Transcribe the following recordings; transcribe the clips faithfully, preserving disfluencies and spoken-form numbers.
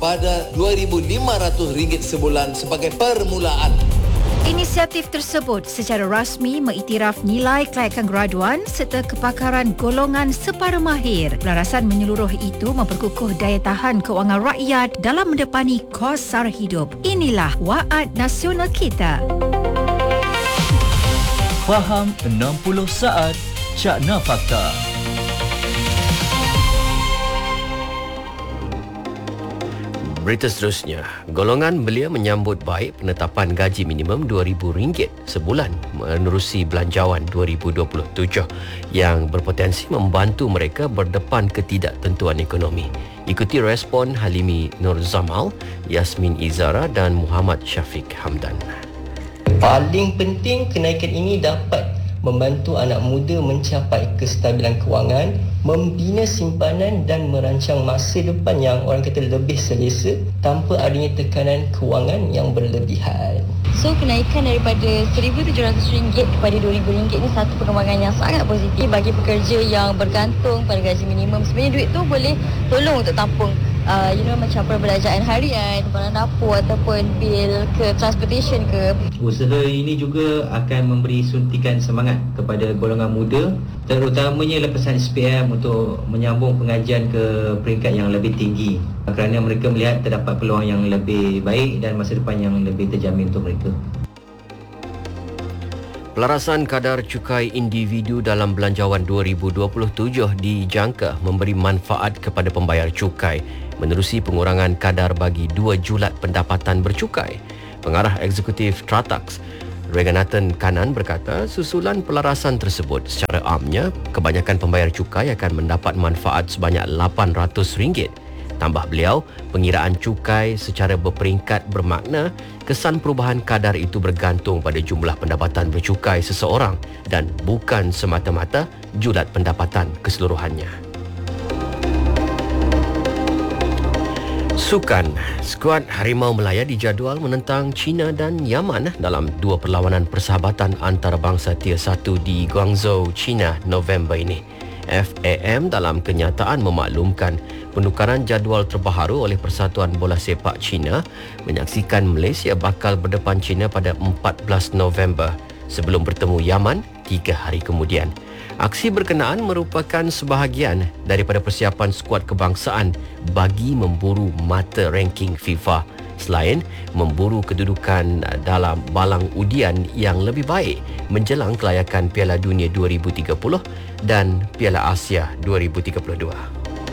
pada dua ribu lima ratus ringgit sebulan sebagai permulaan. Inisiatif tersebut secara rasmi mengiktiraf nilai kelayakan graduan serta kepakaran golongan separuh mahir. Pelarasan menyeluruh itu memperkukuh daya tahan kewangan rakyat dalam mendepani kos sara hidup. Inilah Waad Nasional kita. Faham enam puluh saat Cakna Fakta. Berita seterusnya, golongan belia menyambut baik penetapan gaji minimum dua ribu ringgit sebulan menerusi belanjawan dua ribu dua puluh tujuh yang berpotensi membantu mereka berdepan ketidaktentuan ekonomi. Ikuti respon Halimi Nur Zamal, Yasmin Izara dan Muhammad Syafiq Hamdan. Paling penting, kenaikan ini dapat membantu anak muda mencapai kestabilan kewangan, membina simpanan dan merancang masa depan yang orang kata lebih selesa tanpa adanya tekanan kewangan yang berlebihan. So, kenaikan daripada seribu tujuh ratus ringgit kepada dua ribu ringgit ni satu perkembangan yang sangat positif bagi pekerja yang bergantung pada gaji minimum. Sebenarnya duit tu boleh tolong untuk tampung Uh, you know, macam perbelanjaan harian, barang dapur ataupun bil ke transportation ke. Usaha ini juga akan memberi suntikan semangat kepada golongan muda, terutamanya lepasan S P M untuk menyambung pengajian ke peringkat yang lebih tinggi kerana mereka melihat terdapat peluang yang lebih baik dan masa depan yang lebih terjamin untuk mereka. Pelarasan kadar cukai individu dalam belanjawan dua ribu dua puluh tujuh dijangka memberi manfaat kepada pembayar cukai menerusi pengurangan kadar bagi dua julat pendapatan bercukai. Pengarah Eksekutif Tratax, Reganathan Kanan berkata, susulan pelarasan tersebut secara amnya, kebanyakan pembayar cukai akan mendapat manfaat sebanyak lapan ratus ringgit. Tambah beliau, pengiraan cukai secara berperingkat bermakna kesan perubahan kadar itu bergantung pada jumlah pendapatan bercukai seseorang dan bukan semata-mata julat pendapatan keseluruhannya. Sukan, skuad Harimau Melaya dijadual menentang China dan Yaman dalam dua perlawanan persahabatan antarabangsa Tier satu di Guangzhou, China, November ini. F A M dalam kenyataan memaklumkan penukaran jadual terbaru oleh Persatuan Bola Sepak China menyaksikan Malaysia bakal berdepan China pada empat belas November sebelum bertemu Yaman tiga hari kemudian. Aksi berkenaan merupakan sebahagian daripada persiapan skuad kebangsaan bagi memburu mata ranking FIFA selain memburu kedudukan dalam balang udian yang lebih baik menjelang kelayakan Piala Dunia dua ribu tiga puluh dan Piala Asia dua ribu tiga puluh dua.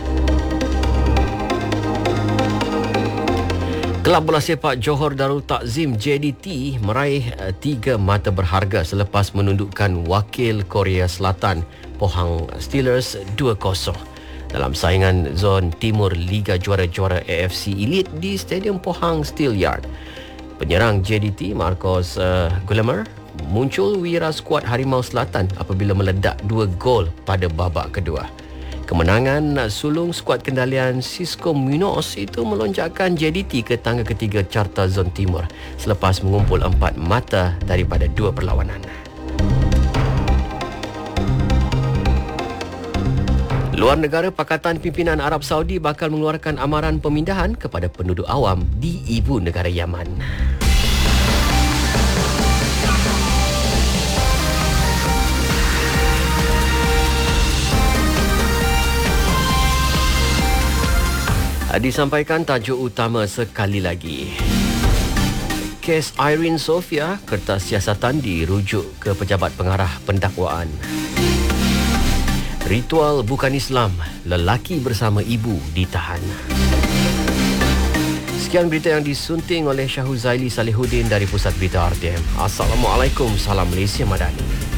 Kelab bola sepak Johor Darul Takzim J D T meraih tiga mata berharga selepas menundukkan wakil Korea Selatan Pohang Steelers dua kosong dalam saingan zon timur Liga Juara-Juara A F C Elite di Stadium Pohang Steel Yard. Penyerang J D T Marcos uh, Gulamer muncul wira skuad Harimau Selatan apabila meledak dua gol pada babak kedua. Kemenangan sulung skuad kendalian Cisco Munoz itu melonjakkan J D T ke tangga ketiga carta zon timur selepas mengumpul empat mata daripada dua perlawanan. Luar negara, Pakatan Pimpinan Arab Saudi bakal mengeluarkan amaran pemindahan kepada penduduk awam di ibu negara Yaman. Disampaikan tajuk utama sekali lagi. Kes Irene Sofia, kertas siasatan dirujuk ke pejabat pengarah pendakwaan. Ritual bukan Islam, lelaki bersama ibu ditahan. Sekian berita yang disunting oleh Syahuzaili Salihuddin dari Pusat Berita R T M. Assalamualaikum, salam Malaysia Madani.